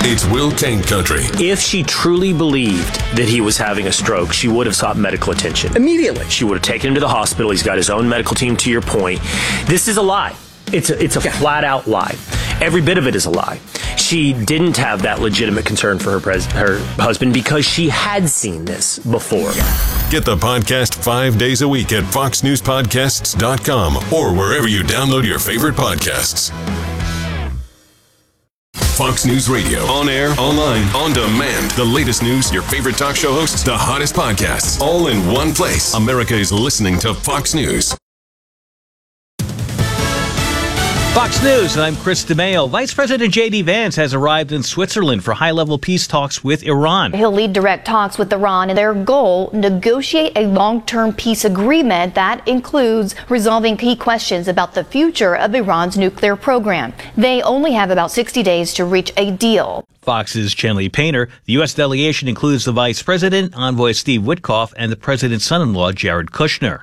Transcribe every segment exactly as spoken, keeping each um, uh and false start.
It's Will Kane Country. If she truly believed that he was having a stroke, she would have sought medical attention immediately. She would have taken him to the hospital. He's got his own medical team, to your point. This is a lie. It's a, it's a flat-out lie. Every bit of it is a lie. She didn't have that legitimate concern for her pres- her husband because she had seen this before. Get the podcast five days a week at fox news podcasts dot com or wherever you download your favorite podcasts. Fox News Radio. On air, online, on demand. The latest news, your favorite talk show hosts, the hottest podcasts, all in one place. America is listening to Fox News. Fox News, and I'm Chris DeMaio. Vice President J D. Vance has arrived in Switzerland for high-level peace talks with Iran. He'll lead direct talks with Iran, and their goal, negotiate a long-term peace agreement that includes resolving key questions about the future of Iran's nuclear program. They only have about sixty days to reach a deal. Fox's Chenley Painter. The U S delegation includes the Vice President, Envoy Steve Witkoff, and the President's son-in-law, Jared Kushner.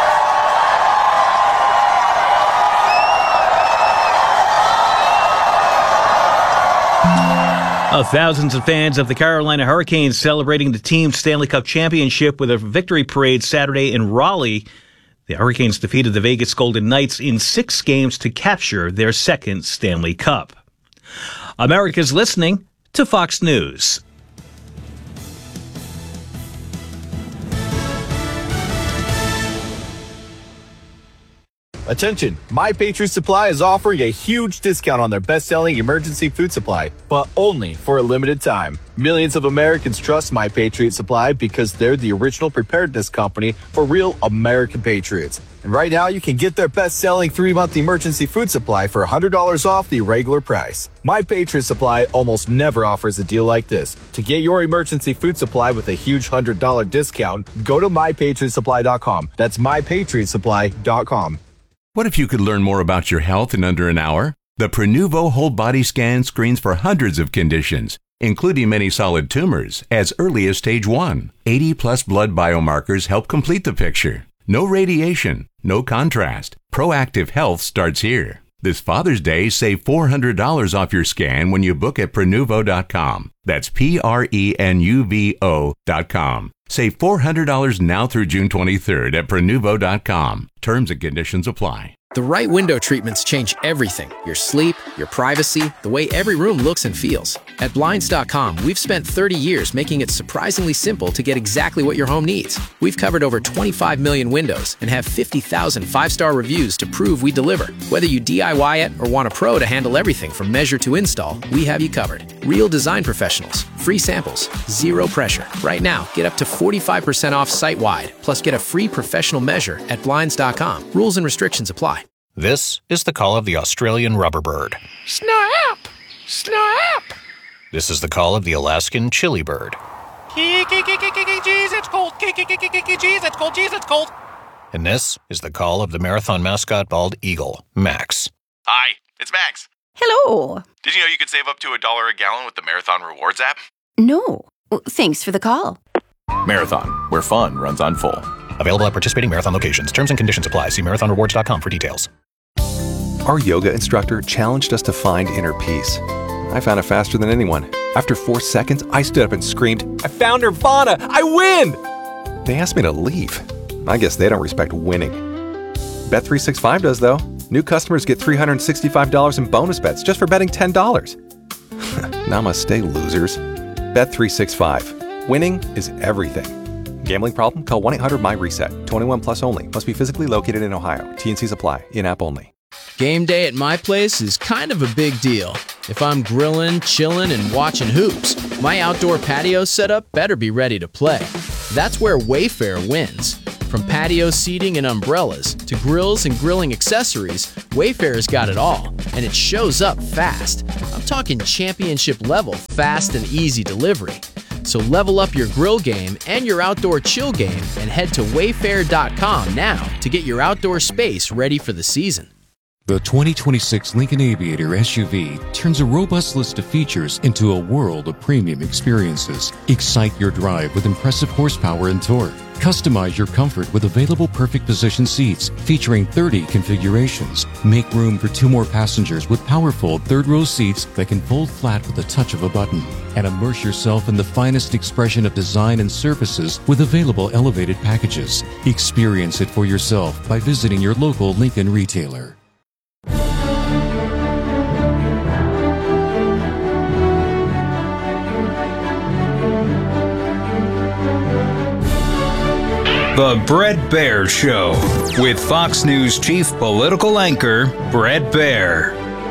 Uh, thousands of fans of the Carolina Hurricanes celebrating the team's Stanley Cup championship with a victory parade Saturday in Raleigh. The Hurricanes defeated the Vegas Golden Knights in six games to capture their second Stanley Cup. America's listening to Fox News. Attention, My Patriot Supply is offering a huge discount on their best-selling emergency food supply, but only for a limited time. Millions of Americans trust My Patriot Supply because they're the original preparedness company for real American patriots. And right now, you can get their best-selling three-month emergency food supply for one hundred dollars off the regular price. My Patriot Supply almost never offers a deal like this. To get your emergency food supply with a huge one hundred dollars discount, go to my patriot supply dot com. That's my patriot supply dot com. What if you could learn more about your health in under an hour? The Prenuvo Whole Body Scan screens for hundreds of conditions, including many solid tumors, as early as stage one. eighty plus blood biomarkers help complete the picture. No radiation, no contrast. Proactive health starts here. This Father's Day, save four hundred dollars off your scan when you book at Prenuvo dot com. That's P R E N U V O dot com. Save four hundred dollars now through June twenty-third at Prenuvo dot com. Terms and conditions apply. The right window treatments change everything. Your sleep, your privacy, the way every room looks and feels. At Blinds dot com, we've spent thirty years making it surprisingly simple to get exactly what your home needs. We've covered over twenty-five million windows and have fifty thousand five-star reviews to prove we deliver. Whether you D I Y it or want a pro to handle everything from measure to install, we have you covered. Real design professionals, free samples, zero pressure. Right now, get up to forty-five percent off site-wide, plus get a free professional measure at Blinds dot com. Rules and restrictions apply. This is the call of the Australian rubber bird. Snap! Snap! This is the call of the Alaskan chili bird. Jeez, it's cold. Jeez, it's cold. Jeez, it's cold. And this is the call of the marathon mascot bald eagle, Max. Hi, it's Max. Hello. Did you know you could save up to a dollar a gallon with the Marathon Rewards app? No. Thanks for the call. Marathon, where fun runs on full. Available at participating Marathon locations. Terms and conditions apply. See marathon rewards dot com for details. Our yoga instructor challenged us to find inner peace. I found it faster than anyone. After four seconds, I stood up and screamed, "I found Nirvana! I win!" They asked me to leave. I guess they don't respect winning. Bet three sixty-five does, though. New customers get three hundred sixty-five dollars in bonus bets just for betting ten dollars. Namaste, losers. Bet three sixty-five. Winning is everything. Gambling problem? Call one eight hundred my reset. twenty-one plus only. Must be physically located in Ohio. T N Cs apply. In-app only. Game day at my place is kind of a big deal. If I'm grilling, chilling, and watching hoops, my outdoor patio setup better be ready to play. That's where Wayfair wins. From patio seating and umbrellas to grills and grilling accessories, Wayfair's got it all, and it shows up fast. I'm talking championship level fast and easy delivery. So level up your grill game and your outdoor chill game and head to wayfair dot com now to get your outdoor space ready for the season. The twenty twenty-six Lincoln Aviator S U V turns a robust list of features into a world of premium experiences. Excite your drive with impressive horsepower and torque. Customize your comfort with available perfect position seats featuring thirty configurations. Make room for two more passengers with powerful third-row seats that can fold flat with the touch of a button. And immerse yourself in the finest expression of design and surfaces with available elevated packages. Experience it for yourself by visiting your local Lincoln retailer. The Bret Baier Show with Fox News chief political anchor Bret Baier.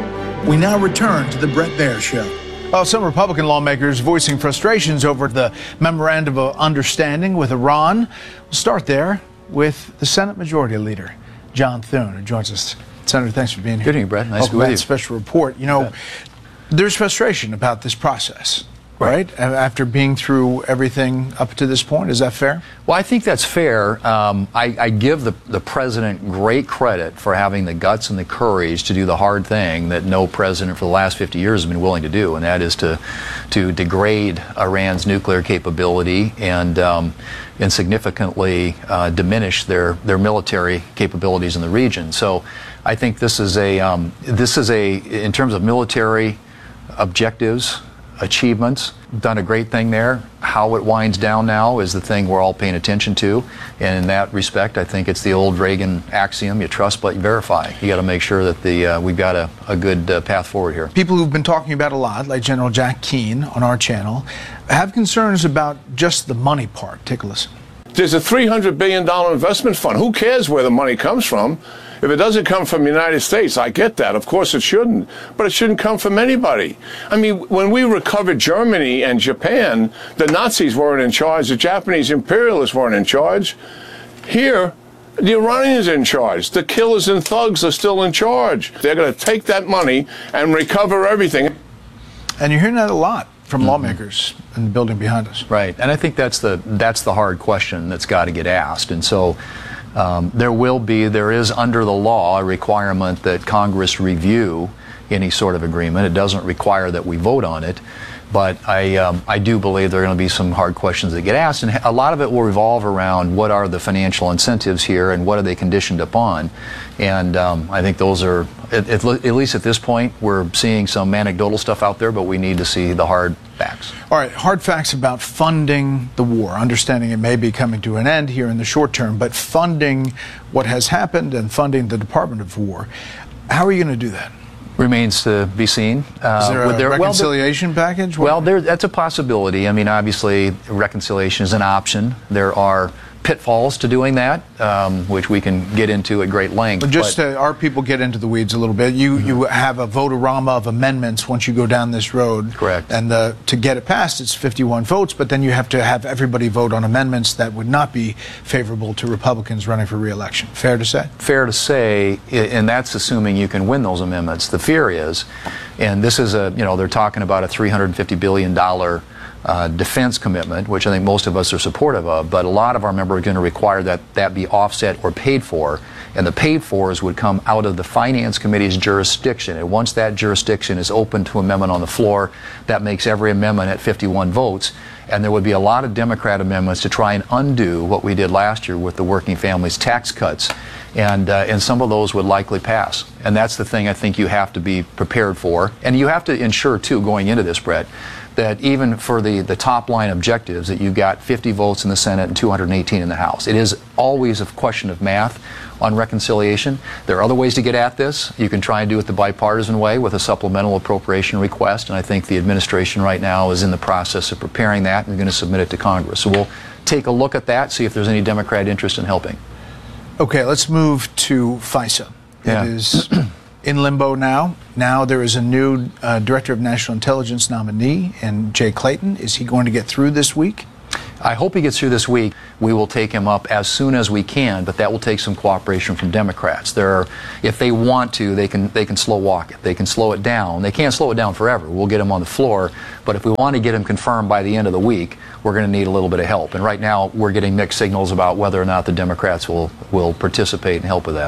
We now return to the Bret Baier Show. Well, some Republican lawmakers voicing frustrations over the memorandum of understanding with Iran. We'll start there with the Senate Majority Leader, John Thune, who joins us. Senator, thanks for being here. Good evening, Brett. Nice Welcome to be with you. Special report. You know, yeah. There's frustration about this process. Right. right? After being through everything up to this point, is that fair? Well, I think that's fair. Um, I, I give the, the president great credit for having the guts and the courage to do the hard thing that no president for the last fifty years has been willing to do, and that is to to degrade Iran's nuclear capability and um, and significantly uh, diminish their their military capabilities in the region. So, I think this is a um, this is a in terms of military objectives, achievements, done a great thing there. How it winds down now is the thing we're all paying attention to. And in that respect, I think it's the old Reagan axiom, you trust but you verify. You got to make sure that the uh, we've got a, a good uh, path forward here. People who've been talking about a lot, like General Jack Keane on our channel, have concerns about just the money part. Take a listen. There's a three hundred billion dollars investment fund. Who cares where the money comes from? If it doesn't come from the United States, I get that. Of course it shouldn't. But it shouldn't come from anybody. I mean, when we recovered Germany and Japan, the Nazis weren't in charge. The Japanese imperialists weren't in charge. Here, the Iranians are in charge. The killers and thugs are still in charge. They're going to take that money and recover everything. And you're hearing that a lot from mm-hmm. lawmakers in the building behind us. Right. And I think that's the that's the hard question that's got to get asked. And so Um, there will be, there is under the law a requirement that Congress review any sort of agreement. It doesn't require that we vote on it, but I, um, I do believe there are going to be some hard questions that get asked, and a lot of it will revolve around what are the financial incentives here and what are they conditioned upon. And um, I think those are, at, at, at least at this point, we're seeing some anecdotal stuff out there, but we need to see the hard facts. All right, hard facts about funding the war, understanding it may be coming to an end here in the short term, but funding what has happened and funding the Department of War. How are you going to do that? Remains to be seen. Uh, is there a there, reconciliation well, there, package? Well, there, that's a possibility. I mean, obviously, reconciliation is an option. There are pitfalls to doing that, um, which we can get into at great length. But just but, to, our people get into the weeds a little bit. You mm-hmm. you have a vote-a-rama of amendments once you go down this road. Correct. And the, to get it passed, it's fifty-one votes, but then you have to have everybody vote on amendments that would not be favorable to Republicans running for re-election. Fair to say? Fair to say, and that's assuming you can win those amendments. The fear is, and this is a, you know, they're talking about a three hundred fifty billion dollars Uh, defense commitment, which I think most of us are supportive of, but a lot of our members are going to require that that be offset or paid for, and the paid fors would come out of the Finance Committee's jurisdiction. And once that jurisdiction is open to amendment on the floor, that makes every amendment at fifty-one votes, and there would be a lot of Democrat amendments to try and undo what we did last year with the working families tax cuts, and uh, and some of those would likely pass. And that's the thing I think you have to be prepared for, and you have to ensure too, going into this, Brett, that even for the, the top line objectives, that you've got fifty votes in the Senate and two hundred eighteen in the House. It is always a question of math on reconciliation. There are other ways to get at this. You can try and do it the bipartisan way with a supplemental appropriation request, and I think the administration right now is in the process of preparing that and going to submit it to Congress. So we'll take a look at that, see if there's any Democrat interest in helping. Okay, let's move to FISA. Yeah. It is in limbo now. Now there is a new uh, Director of National Intelligence nominee, and Jay Clayton. Is he going to get through this week? I hope he gets through this week. We will take him up as soon as we can, but that will take some cooperation from Democrats. There are, if they want to, they can they can slow walk it. They can slow it down. They can't slow it down forever. We'll get him on the floor, but if we want to get him confirmed by the end of the week, we're going to need a little bit of help. And right now, we're getting mixed signals about whether or not the Democrats will will participate and help with that.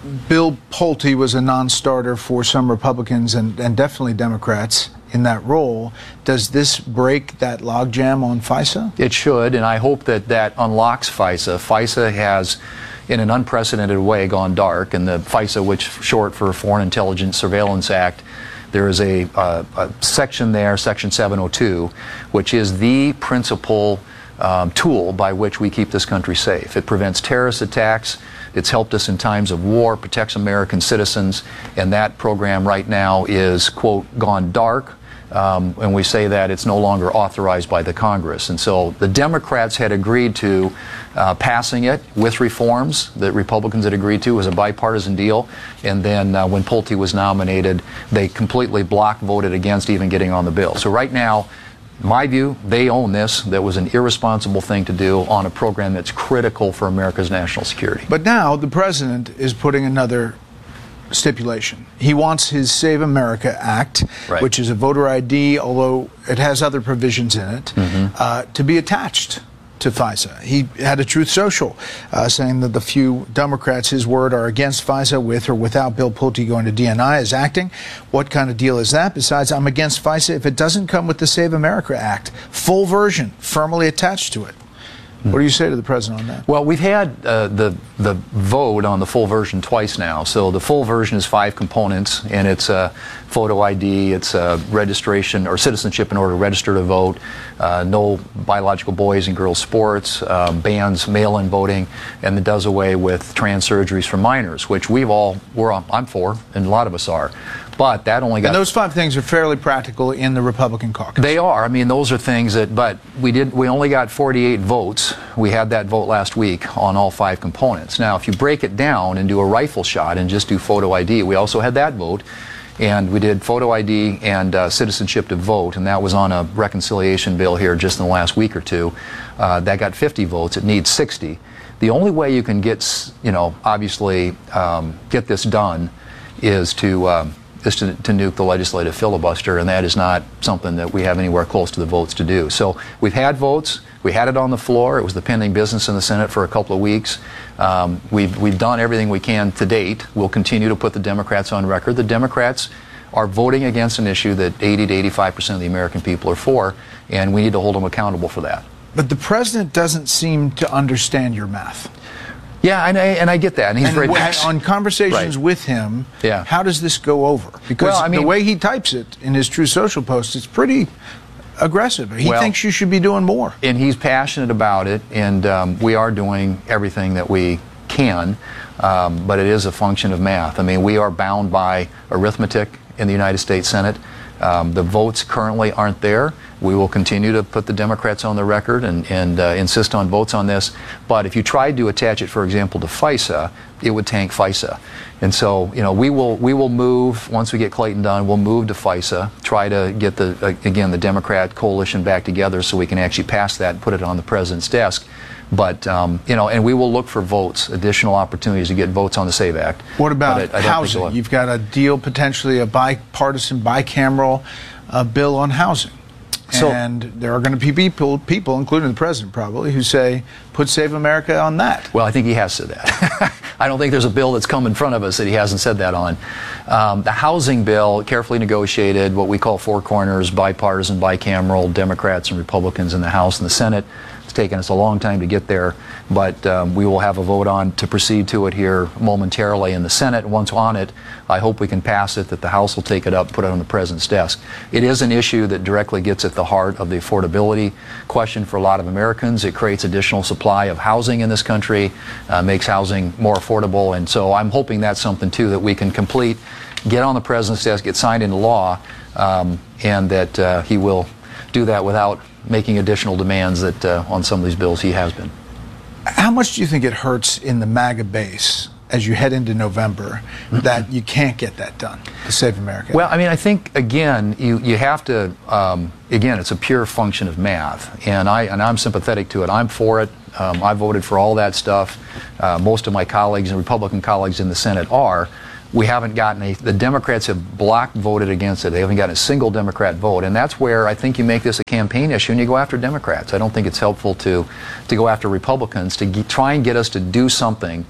Bill Pulte was a non-starter for some Republicans and, and definitely Democrats in that role. Does this break that logjam on FISA? It should, and I hope that that unlocks FISA. FISA has, in an unprecedented way, gone dark, and the FISA, which short for Foreign Intelligence Surveillance Act, there is a, uh, a section there, Section seven oh two, which is the principal um, tool by which we keep this country safe. It prevents terrorist attacks. It's helped us in times of war, protects American citizens, and that program right now is, quote, gone dark. Um, and we say that it's no longer authorized by the Congress. And so the Democrats had agreed to uh, passing it with reforms that Republicans had agreed to. It was a bipartisan deal. And then uh, when Pulte was nominated, they completely block voted against even getting on the bill. So right now, my view, they own this. That was an irresponsible thing to do on a program that's critical for America's national security. But now the president is putting another stipulation. He wants his Save America Act, right, which is a voter I D, although it has other provisions in it, mm-hmm. uh, to be attached to FISA. He had a Truth Social uh, saying that the few Democrats, his word, are against FISA with or without Bill Pulte going to D N I as acting. What kind of deal is that? Besides, I'm against FISA if it doesn't come with the Save America Act. Full version, firmly attached to it. What do you say to the president on that? Well, we've had uh, the the vote on the full version twice now. So the full version is five components, and it's a photo I D, it's a registration or citizenship in order to register to vote, uh, no biological boys and girls sports, um, bans mail-in voting, and it does away with trans surgeries for minors, which we've all we're on, I'm for, and a lot of us are. But that only got... And those five things are fairly practical in the Republican caucus. They are. I mean, those are things that... But we did. We only got forty-eight votes. We had that vote last week on all five components. Now, if you break it down and do a rifle shot and just do photo I D, we also had that vote. And we did photo I D and uh, citizenship to vote, and that was on a reconciliation bill here just in the last week or two. Uh, that got fifty votes. It needs sixty. The only way you can get, you know, obviously um, get this done is to... Um, is to, to nuke the legislative filibuster, and that is not something that we have anywhere close to the votes to do. So we've had votes. We had it on the floor. It was the pending business in the Senate for a couple of weeks. Um, we've, we've done everything we can to date. We'll continue to put the Democrats on record. The Democrats are voting against an issue that eighty to eighty-five percent of the American people are for, and we need to hold them accountable for that. But the president doesn't seem to understand your math. Yeah, and I, and I get that. And he's and very w- on conversations right. with him, yeah. how does this go over? Because well, I mean, the way he types it in his True Social post, it's pretty aggressive. He well, thinks you should be doing more. And he's passionate about it, and um, we are doing everything that we can, um, but it is a function of math. I mean, we are bound by arithmetic in the United States Senate. Um, the votes currently aren't there. We will continue to put the Democrats on the record and, and uh, insist on votes on this. But if you tried to attach it, for example, to FISA, it would tank FISA. And so, you know, we will we will move, once we get Clayton done, we'll move to FISA, try to get, the uh, again, the Democrat coalition back together so we can actually pass that and put it on the president's desk. But, um, you know, and we will look for votes, additional opportunities to get votes on the SAVE Act. What about I, I housing? You've got a deal, potentially a bipartisan, bicameral uh, bill on housing. So, and there are going to be people, people, including the president probably, who say, put Save America on that. Well, I think he has said that. I don't think there's a bill that's come in front of us that he hasn't said that on. Um, the housing bill, carefully negotiated, what we call four corners, bipartisan, bicameral, Democrats and Republicans in the House and the Senate. It's taken us a long time to get there, but um, we will have a vote on to proceed to it here momentarily in the Senate. Once on it, I hope we can pass it, that the House will take it up, put it on the president's desk. It is an issue that directly gets at the heart of the affordability question for a lot of Americans. It creates additional supply of housing in this country, uh, makes housing more affordable, and so I'm hoping that's something too that we can complete, get on the president's desk, get signed into law, um, and that uh, he will do that without making additional demands that uh, on some of these bills he has been. How much do you think it hurts in the MAGA base as you head into November that you can't get that done to Save America? Well, I mean, I think, again, you, you have to, um, again, it's a pure function of math, and, I, and I'm sympathetic to it. I'm for it. Um, I voted for all that stuff. Uh, most of my colleagues and Republican colleagues in the Senate are. We haven't gotten a, the Democrats have block voted against it. They haven't gotten a single Democrat vote. And that's where I think you make this a campaign issue and you go after Democrats. I don't think it's helpful to, to go after Republicans to get, try and get us to do something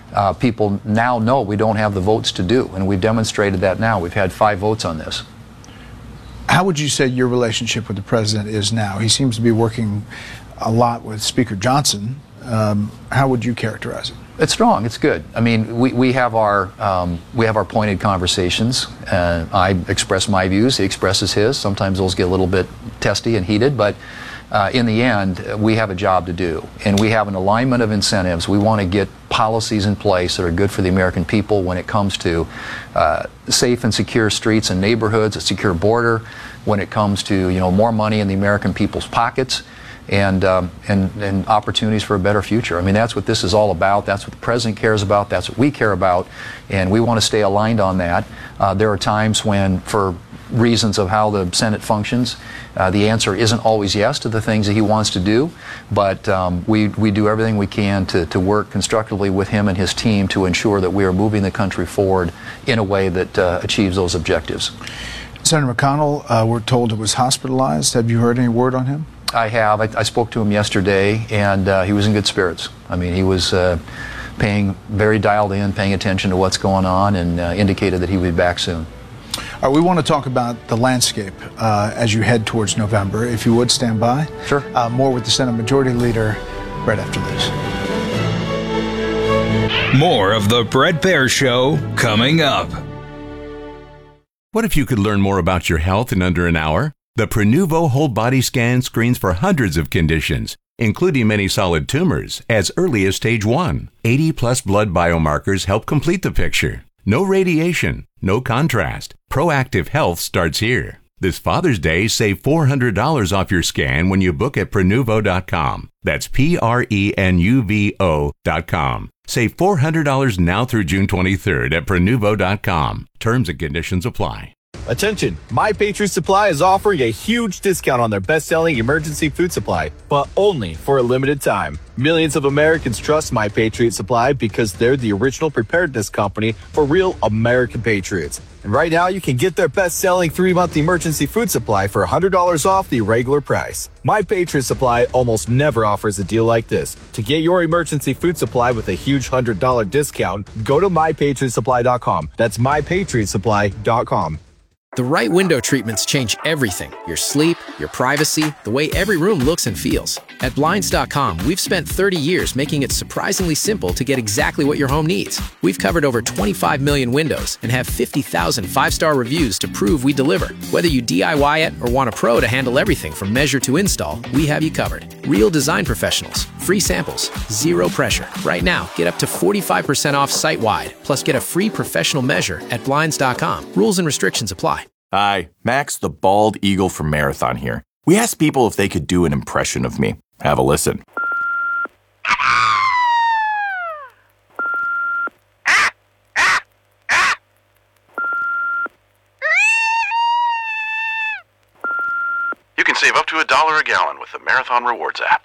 uh, people now know we don't have the votes to do, and we've demonstrated that now. We've had five votes on this. How would you say your relationship with the president is now? He seems to be working a lot with Speaker Johnson. Um, how would you characterize it? It's strong. It's good. I mean, we, we have our um, we have our pointed conversations. Uh, I express my views. He expresses his. Sometimes those get a little bit testy and heated, but uh, in the end, we have a job to do, and we have an alignment of incentives. We want to get policies in place that are good for the American people when it comes to uh, safe and secure streets and neighborhoods, a secure border, when it comes to, you know, more money in the American people's pockets, and, um, and, and opportunities for a better future. I mean, that's what this is all about. That's what the president cares about. That's what we care about, and we want to stay aligned on that. Uh, there are times when, for reasons of how the Senate functions, uh, the answer isn't always yes to the things that he wants to do, but um, we, we do everything we can to, to work constructively with him and his team to ensure that we are moving the country forward in a way that uh, achieves those objectives. Senator McConnell, uh, we're told, was hospitalized. Have you heard any word on him? I have. I, I spoke to him yesterday, and uh, he was in good spirits. I mean, he was uh, paying very dialed in, paying attention to what's going on, and uh, indicated that he would be back soon. All right, we want to talk about the landscape uh, as you head towards November. If you would stand by. Sure. Uh, more with the Senate Majority Leader right after this. More of the Bret Baier Show coming up. What if you could learn more about your health in under an hour? The Prenuvo Whole Body Scan screens for hundreds of conditions, including many solid tumors, as early as stage one. eighty plus blood biomarkers help complete the picture. No radiation, no contrast. Proactive health starts here. This Father's Day, save four hundred dollars off your scan when you book at Prenuvo dot com. That's P R E N U V O dot com. Save four hundred dollars now through June twenty-third at Prenuvo dot com. Terms and conditions apply. Attention, My Patriot Supply is offering a huge discount on their best-selling emergency food supply, but only for a limited time. Millions of Americans trust My Patriot Supply because they're the original preparedness company for real American patriots. And right now, you can get their best-selling three-month emergency food supply for one hundred dollars off the regular price. My Patriot Supply almost never offers a deal like this. To get your emergency food supply with a huge one hundred dollars discount, go to my patriot supply dot com. That's my patriot supply dot com. The right window treatments change everything. Your sleep, your privacy, the way every room looks and feels. At Blinds dot com, we've spent thirty years making it surprisingly simple to get exactly what your home needs. We've covered over twenty-five million windows and have fifty thousand five-star reviews to prove we deliver. Whether you D I Y it or want a pro to handle everything from measure to install, we have you covered. Real design professionals, free samples, zero pressure. Right now, get up to forty-five percent off site-wide, plus get a free professional measure at Blinds dot com. Rules and restrictions apply. Hi, Max the Bald Eagle from Marathon here. We asked people if they could do an impression of me. Have a listen. You can save up to a dollar a gallon with the Marathon Rewards app.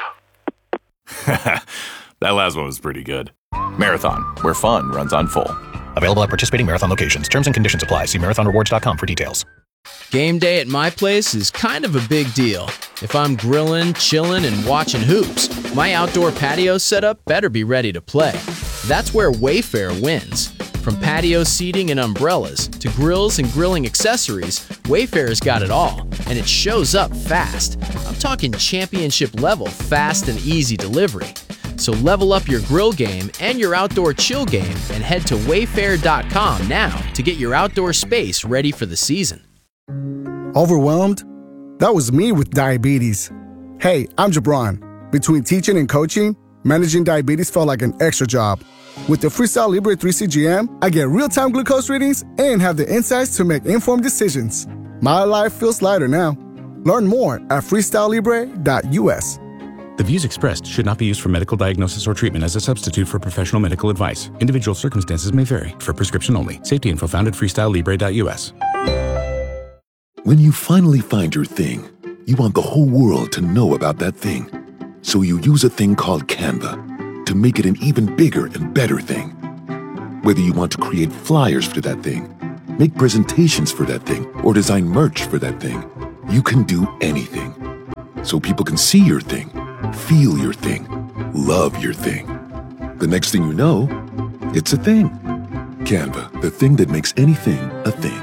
That last one was pretty good. Marathon, where fun runs on full. Available at participating Marathon locations. Terms and conditions apply. See marathon rewards dot com for details. Game day at my place is kind of a big deal. If I'm grilling, chilling, and watching hoops, my outdoor patio setup better be ready to play. That's where Wayfair wins. From patio seating and umbrellas to grills and grilling accessories, Wayfair's got it all, and it shows up fast. I'm talking championship level fast and easy delivery. So level up your grill game and your outdoor chill game and head to wayfair dot com now to get your outdoor space ready for the season. Overwhelmed? That was me with diabetes. Hey, I'm Jabron. Between teaching and coaching, managing diabetes felt like an extra job. With the Freestyle Libre three C G M, I get real-time glucose readings and have the insights to make informed decisions. My life feels lighter now. Learn more at freestyle libre dot U S. The views expressed should not be used for medical diagnosis or treatment as a substitute for professional medical advice. Individual circumstances may vary. For prescription only. Safety info found at freestyle libre dot U S. When you finally find your thing, you want the whole world to know about that thing. So you use a thing called Canva to make it an even bigger and better thing. Whether you want to create flyers for that thing, make presentations for that thing, or design merch for that thing, you can do anything. So people can see your thing, feel your thing, love your thing. The next thing you know, It's a thing. Canva, the thing that makes anything a thing.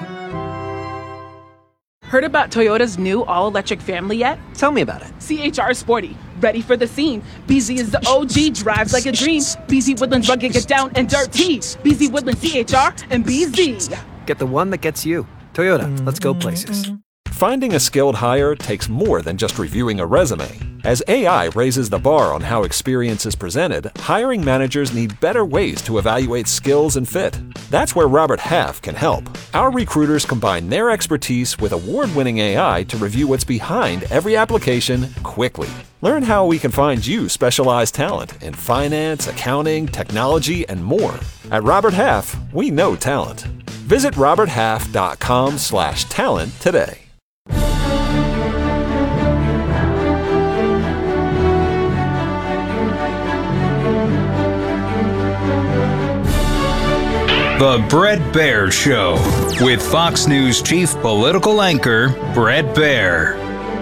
Heard about Toyota's new all-electric family yet? Tell me about it. C H R Sporty, ready for the scene. B Z is the O G, drives like a dream. B Z Woodlands rugged, get down and dirty. B Z Woodlands C H R and B Z. Get the one that gets you. Toyota, let's go places. Finding a skilled hire takes more than just reviewing a resume. As A I raises the bar on how experience is presented, hiring managers need better ways to evaluate skills and fit. That's where Robert Half can help. Our recruiters combine their expertise with award-winning A I to review what's behind every application quickly. Learn how we can find you specialized talent in finance, accounting, technology, and more. At Robert Half, we know talent. Visit roberthalf.com slash talent today. The Bret Baier Show with Fox News chief political anchor Bret Baier.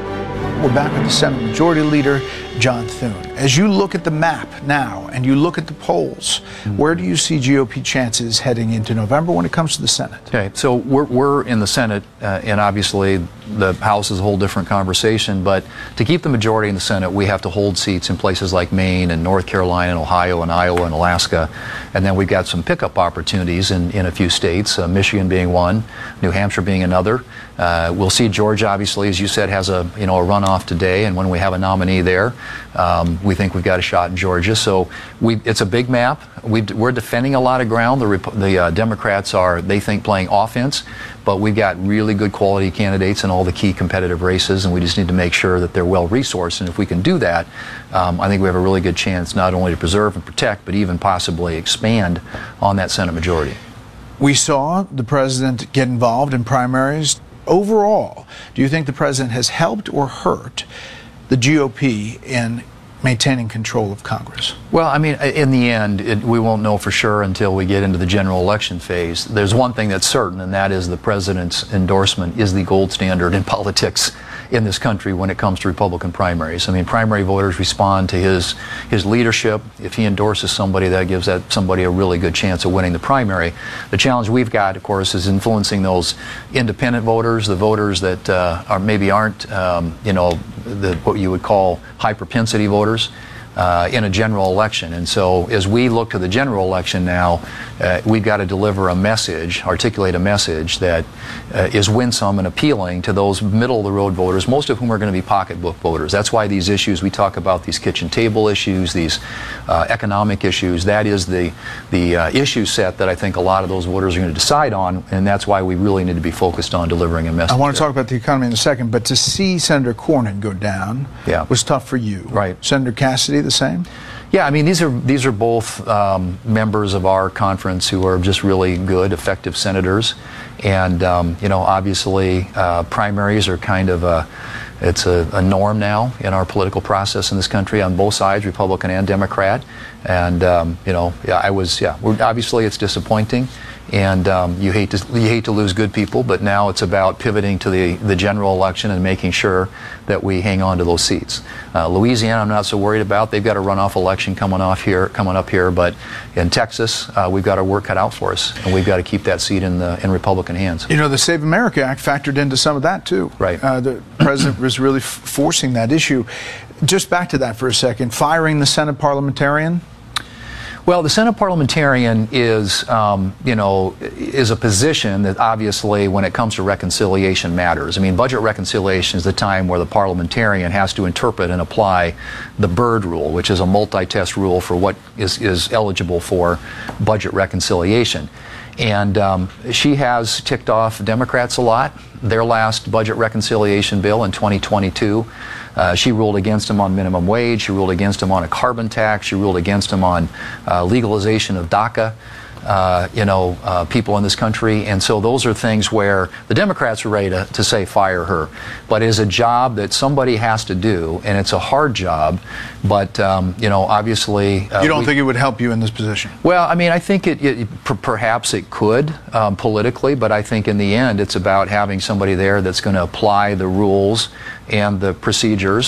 We're back with the Senate Majority Leader, John Thune. As you look at the map now and you look at the polls, mm-hmm. where do you see G O P chances heading into November when it comes to the Senate? Okay, so we're, we're in the Senate, uh, and obviously the House is a whole different conversation, but to keep the majority in the Senate, we have to hold seats in places like Maine and North Carolina and Ohio and Iowa and Alaska, and then we've got some pickup opportunities in, in a few states, uh, Michigan being one, New Hampshire being another. Uh, we'll see Georgia, obviously, as you said, has a you know a runoff today, and when we have a nominee there, um, we think we've got a shot in Georgia. So we, it's a big map. We, we're defending a lot of ground. The, the uh, Democrats are, they think, playing offense, but we've got really good quality candidates in all the key competitive races, and we just need to make sure that they're well resourced. And if we can do that, um, I think we have a really good chance not only to preserve and protect, but even possibly expand on that Senate majority. We saw the president get involved in primaries. Overall, do you think the president has helped or hurt the G O P in maintaining control of Congress? Well, I mean, in the end, it, we won't know for sure until we get into the general election phase. There's one thing that's certain, and that is the president's endorsement is the gold standard in politics in this country when it comes to Republican primaries. I mean, primary voters respond to his his leadership. If he endorses somebody, that gives that somebody a really good chance of winning the primary. The challenge we've got, of course, is influencing those independent voters, the voters that uh, are maybe aren't, um, you know, the, what you would call high propensity voters. Uh, in a general election. And so as we look to the general election now, uh, we've got to deliver a message, articulate a message that uh, is winsome and appealing to those middle-of-the-road voters, most of whom are going to be pocketbook voters. That's why these issues, we talk about these kitchen table issues, these uh, economic issues, that is the, the uh, issue set that I think a lot of those voters are going to decide on, and that's why we really need to be focused on delivering a message. I want to there. talk about the economy in a second, but to see Senator Cornyn go down yeah. was tough for you. Right. Senator Cassidy, the same? Yeah, I mean, these are these are both um, members of our conference who are just really good, effective senators. And, um, you know, obviously uh, primaries are kind of a, it's a, a norm now in our political process in this country on both sides, Republican and Democrat. And, um, you know, yeah, I was, yeah, we're, obviously it's disappointing. And um, you hate to you hate to lose good people, but now it's about pivoting to the the general election and making sure that we hang on to those seats. Uh, Louisiana, I'm not so worried about. They've got a runoff election coming off here, coming up here. But in Texas, uh, we've got our work cut out for us, and we've got to keep that seat in the in Republican hands. You know, the Save America Act factored into some of that too. Right. Uh, the president was really f forcing that issue. Just back to that for a second. Firing the Senate parliamentarian. Well, the Senate parliamentarian is, um, you know, is a position that obviously, when it comes to reconciliation, matters. I mean, budget reconciliation is the time where the parliamentarian has to interpret and apply the Byrd rule, which is a multi-test rule for what is, is eligible for budget reconciliation. And um, she has ticked off Democrats a lot. Their last budget reconciliation bill in twenty twenty-two, uh, she ruled against them on minimum wage. She ruled against them on a carbon tax. She ruled against them on uh, legalization of DACA. Uh, you know, uh, people in this country. And so those are things where the Democrats are ready to, to say fire her. But it is a job that somebody has to do, and it's a hard job. But, um, you know, obviously... Uh, you don't we, think it would help you in this position? Well, I mean, I think it, it per perhaps it could um, politically, but I think in the end it's about having somebody there that's going to apply the rules and the procedures